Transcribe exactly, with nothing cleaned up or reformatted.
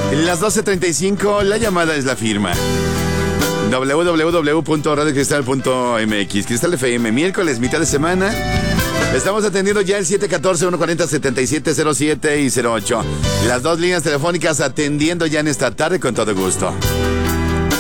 Las doce treinta y cinco, la llamada es la firma. doble u doble u doble u punto radio cristal punto m x. Cristal F M, miércoles, mitad de semana. Estamos atendiendo ya el siete uno cuatro, uno cuatro cero, setenta y siete cero siete y cero ocho. Las dos líneas telefónicas atendiendo ya en esta tarde con todo gusto.